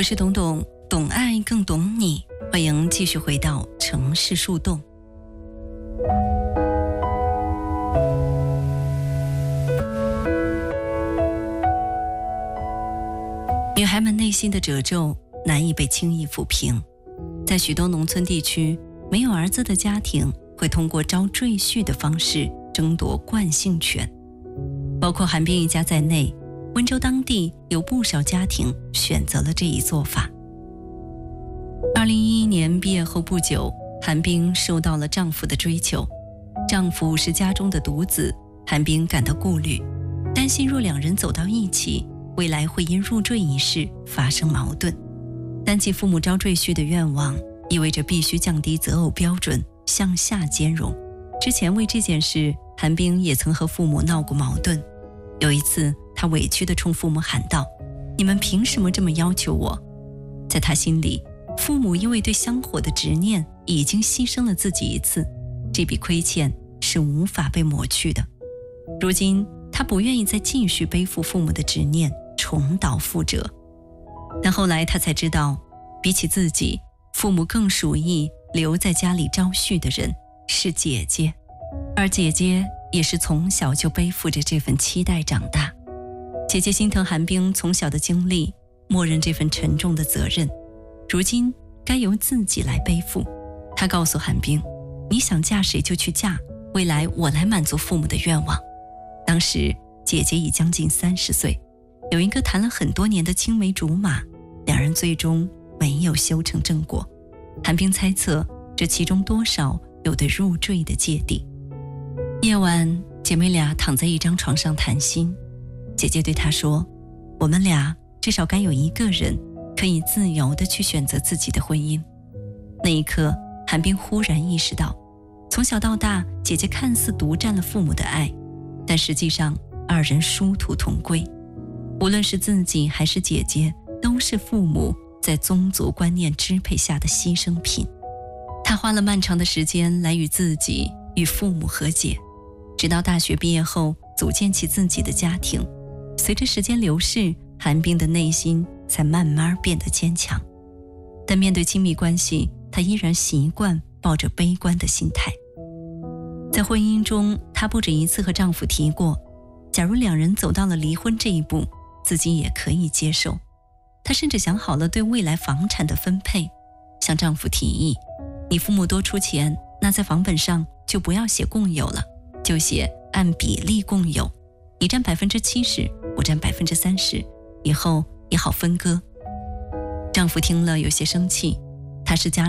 我是董董，懂爱更懂你，欢迎继续回到城市树洞。女孩们内心的褶皱难以被轻易抚平，在许多农村地区，没有儿子的家庭会通过招赘婿的方式争夺惯性权，包括韩冰一家在内，温州当地有不少家庭选择了这一做法。2011年毕业后不久，韩冰受到了丈夫的追求。丈夫是家中的独子，韩冰感到顾虑，担心若两人走到一起，未来会因入赘一事发生矛盾。但其父母招赘婿的愿望意味着必须降低择偶标准，向下兼容。之前为这件事，韩冰也曾和父母闹过矛盾。有一次，她委屈地冲父母喊道：“你们凭什么这么要求我？”在她心里，父母因为对香火的执念已经牺牲了自己一次，这笔亏欠是无法被抹去的。如今她不愿意再继续背负父母的执念，重蹈覆辙。但后来她才知道，比起自己，父母更属意留在家里招婿的人是姐姐，而姐姐也是从小就背负着这份期待长大。姐姐心疼韩冰从小的经历，默认这份沉重的责任，如今该由自己来背负。她告诉韩冰：“你想嫁谁就去嫁，未来我来满足父母的愿望。”当时姐姐已将近30岁，有一个谈了很多年的青梅竹马，两人最终没有修成正果。韩冰猜测，这其中多少有对入赘的芥蒂。夜晚，姐妹俩躺在一张床上谈心，姐姐对她说：“我们俩至少该有一个人可以自由地去选择自己的婚姻。”那一刻，韩冰忽然意识到，从小到大，姐姐看似独占了父母的爱，但实际上二人殊途同归。无论是自己还是姐姐，都是父母在宗族观念支配下的牺牲品。她花了漫长的时间来与自己与父母和解，直到大学毕业后组建起自己的家庭。随着时间流逝，韩冰的内心才慢慢变得坚强。但面对亲密关系，她依然习惯抱着悲观的心态。在婚姻中，她不止一次和丈夫提过，假如两人走到了离婚这一步，自己也可以接受。她甚至想好了对未来房产的分配，向丈夫提议：“你父母多出钱，那在房本上就不要写共有了，就写按比例共有，你占70%，我占30%，以后也好分割。”丈夫听了有些生气，他是家